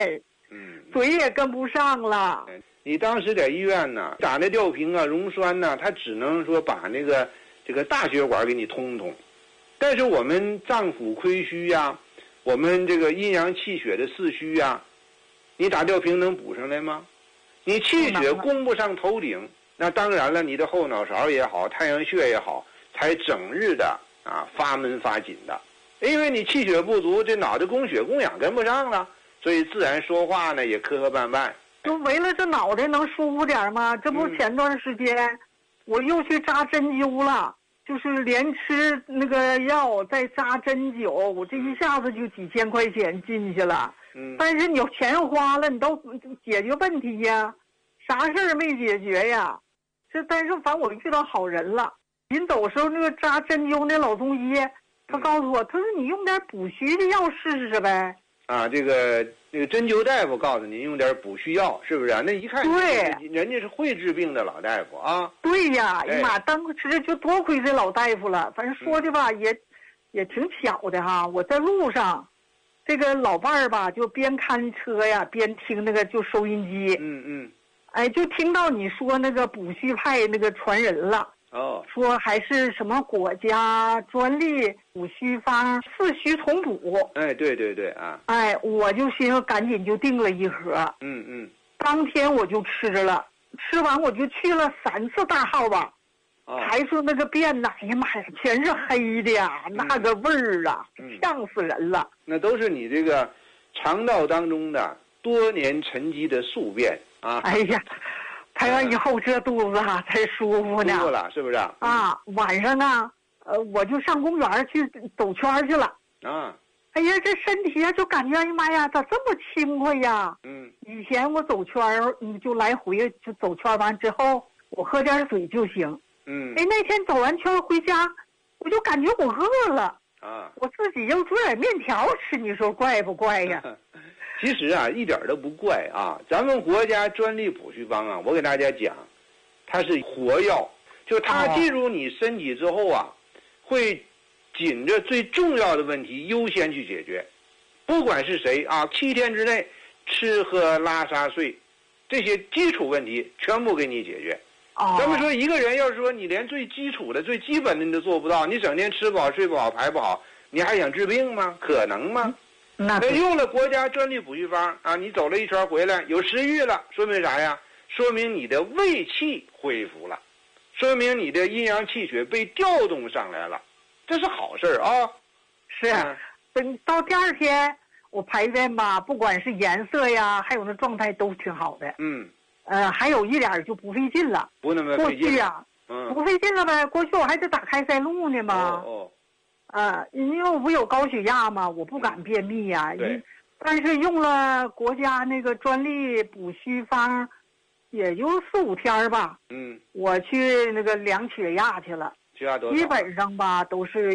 嘴也跟不上了。 你当时在医院呢，打那吊瓶啊、溶栓呢，它只能说把这个大血管给你通通，但是我们脏腑亏虚呀，我们这个阴阳气血的四虚呀，你打吊瓶能补上来吗？你气血供不上头顶，那当然了，你的后脑勺也好，太阳穴也好，才整日的发闷发紧的，因为你气血不足，这脑袋供血供氧跟不上了，所以自然说话呢也磕磕绊绊。 就为了这脑袋能舒服点吗？这不前段时间我又去扎针灸了，就是连吃那个药再扎针灸，我这一下子就几千块钱进去了。但是你钱花了，你都解决问题呀，啥事儿没解决呀？但是反正我遇到好人了。临走时候那个扎针灸那老中医，他告诉我，他说你用点补虚的药试试呗。这个针灸大夫告诉您用点补虚药，是不是？那一看，对，人家是会治病的老大夫啊。对呀，哎呀妈，当时就多亏这老大夫了。反正说的吧，也挺巧的哈。我在路上，这个老伴儿吧，就边看车呀，边听那个就收音机。就听到你说那个补虚派那个传人了。说还是什么国家专利补虚方四虚重补。对啊。我就寻思赶紧就订了一盒。当天我就吃了，吃完我就去了3次大号吧。还说那个便呐，哎呀妈呀，全是黑的呀，那个味儿啊，呛死人了。那都是你这个肠道当中的多年沉积的宿便啊。哎呀。排完以后这肚子才舒服呢。舒服了是不是？晚上呢，我就上公园去走圈去了。哎呀，这身体就感觉，哎呀妈呀，咋这么轻快呀？以前我走圈就来回就走圈完之后，我喝点水就行。那天走完圈回家，我就感觉我饿了。我自己又做点面条吃，你说怪不怪呀？其实一点都不怪啊！咱们国家专利补虚方我给大家讲，它是活药，就它进入你身体之后会紧着最重要的问题优先去解决，不管是谁7天之内吃喝拉撒睡这些基础问题全部给你解决。咱们说一个人要是说你连最基础的最基本的你都做不到，你整天吃不好睡不好排不好，你还想治病吗？可能吗？那用了国家专利补虚方你走了一圈回来有食欲了，说明啥呀？说明你的胃气恢复了，说明你的阴阳气血被调动上来了，这是好事啊。是等到第二天我排便吧，不管是颜色呀还有那状态都挺好的。还有一点就不费劲了，不那么费劲。过去不费劲了呗，过去我还得打开塞露呢嘛。因为我不有高血压嘛，我不敢便秘呀。但是用了国家那个专利补虚方，也就4、5天吧。我去那个量血压去了，血压多少？基本上吧都是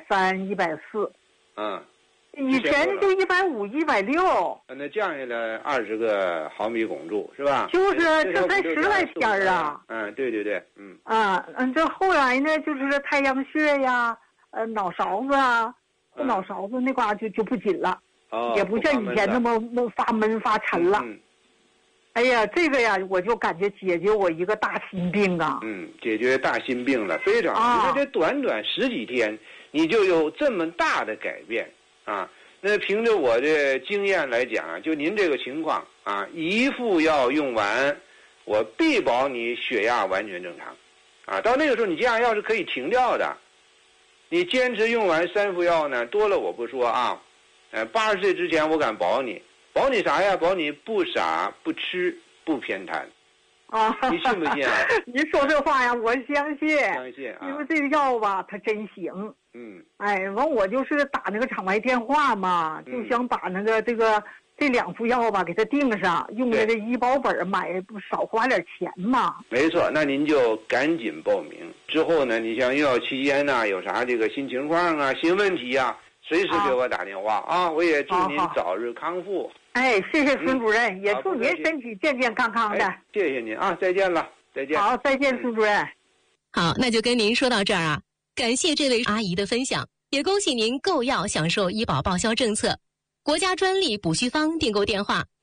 130、140。以前就150、160。那降下来20个毫米汞柱是吧？就是这才10来天啊。对。这后来呢，就是太阳穴呀。脑勺子后脑勺子那块就不紧了，也不像以前那么发闷发沉了。哎呀，这个呀，我就感觉解决我一个大心病啊。解决大心病了，非常好。你说这短短10几天，你就有这么大的改变啊！那凭着我的经验来讲就您这个情况一副药用完，我必保你血压完全正常到那个时候，你降压药是可以停掉的。你坚持用完3副药呢，多了我不说80岁之前我敢保你啥呀？保你不傻不吃不偏瘫。你信不信你说这话呀，我相信。因为这个药吧，它真行。完我就是打那个厂外电话嘛，就想把那个这2副药吧给它订上，用那个医保本买，不少花点钱嘛。没错，那您就赶紧报名。之后呢，你像用药期间有啥这个新情况新问题随时给我打电话我也祝您早日康复。谢谢孙主任，也祝您身体健健康康的。谢谢您再见了，再见。好，再见，孙主任。 好，那就跟您说到这儿感谢这位阿姨的分享，也恭喜您购药享受医保报销政策。国家专利补虚方订购电话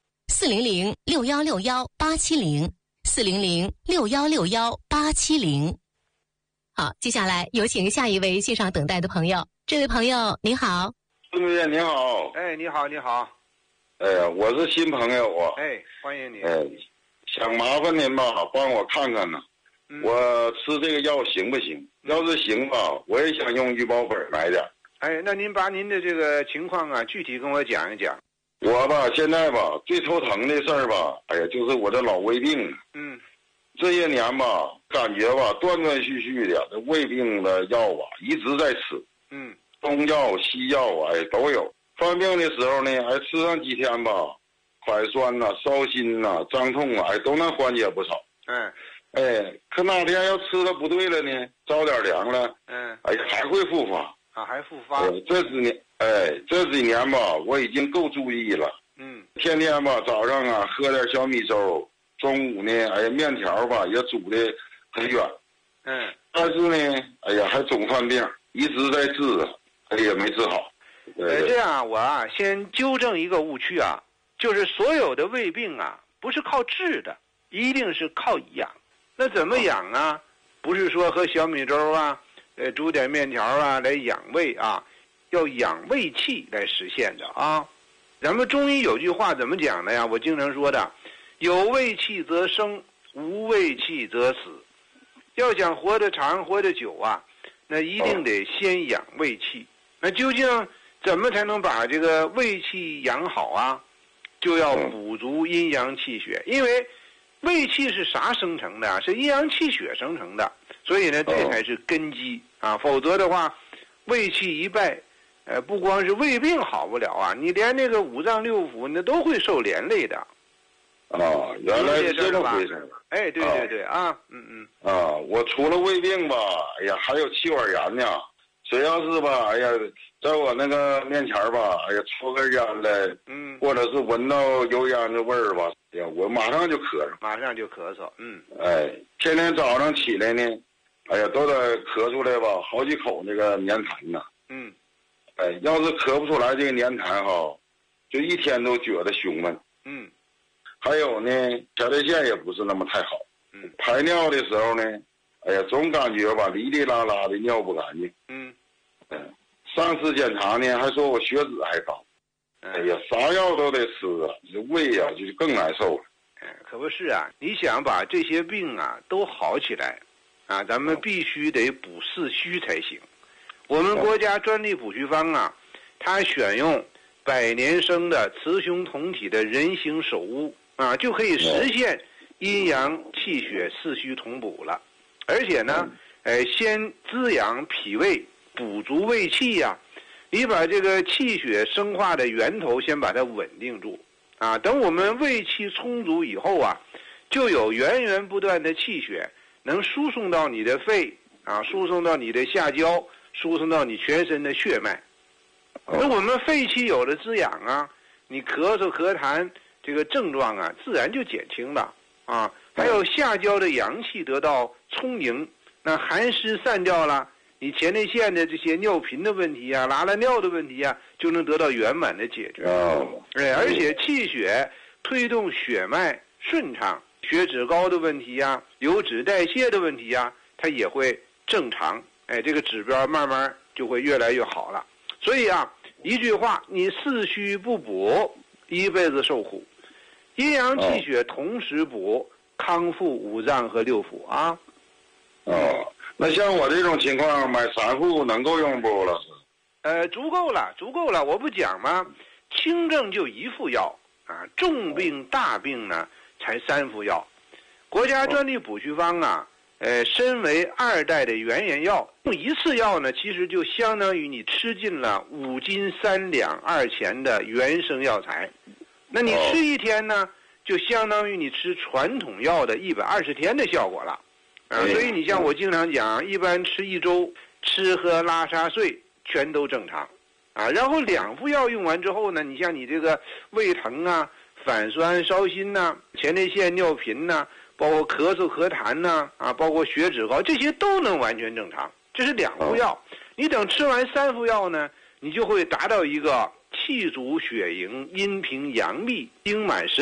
400-6161-870，400-6161-870。好，接下来有请下一位线上等待的朋友。这位朋友您好。 孙主任您好。 哎，你好，你好。 我是新朋友啊。 欢迎你。 想麻烦您吧，帮我看看呢。我吃这个药行不行？要是行吧，我也想用医保本买点。 那您把您的这个情况啊，具体跟我讲一讲。 我吧，现在吧，最头疼的事儿吧，就是我这老胃病。这些年吧，感觉吧，断断续续的，这胃病的药啊，一直在吃。中药、西药都有。犯病的时候呢，吃上几天吧，反酸呐、烧心呐、胀痛啊，都能缓解不少。可哪天要吃的不对了呢，着点凉了，还会复发。 还复发。 这几年吧，我已经够注意了。天天吧，早上啊喝点小米粥，中午呢，面条吧也煮的很远。但是呢，还总犯病，一直在治，也没治好。 这样我先纠正一个误区啊，就是所有的胃病啊，不是靠治的，一定是靠养。那怎么养啊？不是说喝小米粥啊，煮点面条啊来养胃啊，要养胃气来实现的啊。咱们中医有句话怎么讲的呀？我经常说的，有胃气则生，无胃气则死。要想活得长活得久啊，那一定得先养胃气。那究竟怎么才能把这个胃气养好啊？就要补足阴阳气血，因为胃气是啥生成的？是阴阳气血生成的，所以呢，这才是根基啊。否则的话，胃气一败，不光是胃病好不了啊，你连那个五脏六腑那都会受连累的。 原来是这么回事。 对啊， 我除了胃病吧，还有气管炎呢。只要是吧，在我那个面前吧，抽根烟来，或者是闻到油烟的味儿吧，我马上就咳嗽，天天早上起来呢，都得咳出来吧，好几口那个粘痰呢。要是咳不出来这个粘痰哈，就一天都觉得胸闷。还有呢，前列腺也不是那么太好。排尿的时候呢，总感觉吧，哩哩啦啦的尿不干净。上次检查呢，还说我血脂还高。啥药都得吃啊，这胃啊就更难受了。 可不是啊，你想把这些病啊都好起来啊，咱们必须得补四虚才行。我们国家专利补虚方啊，它选用100年生的雌雄同体的人形首乌啊，就可以实现阴阳气血四虚同补了。而且呢，先滋养脾胃，补足胃气呀。你把这个气血生化的源头先把它稳定住啊，等我们胃气充足以后啊，就有源源不断的气血能输送到你的肺啊，输送到你的下焦，输送到你全身的血脉。那我们肺气有了滋养啊，你咳嗽咳痰这个症状啊，自然就减轻了啊。还有下焦的阳气得到充盈，那寒湿散掉了，你前列腺的这些尿频的问题啊，拉尿的问题啊，就能得到圆满的解决。而且气血推动血脉顺畅，血脂高的问题啊，油脂代谢的问题啊，它也会正常。这个指标慢慢就会越来越好了。所以啊，一句话，你四虚不补，一辈子受苦。阴阳气血同时补，康复五脏和六腑啊。 那像我这种情况，买3副能够用不，老师？ 足够了，我不讲吗？轻症就1副药啊，重病大病呢才3副药。国家专利补虚方啊，身为2代的原研药，用1次药呢，其实就相当于你吃进了5斤3两2钱的原生药材。那你吃1天呢，就相当于你吃传统药的120天的效果了。所以你像我经常讲，一般吃1周，吃喝拉撒睡全都正常啊。然后2副药用完之后呢，你像你这个胃疼啊、反酸烧心呐、前列腺尿频呐、包括咳嗽咳痰呐、包括血脂高，这些都能完全正常。这是2副药。你等吃完3副药呢，你就会达到一个气足血盈、阴平阳秘、精满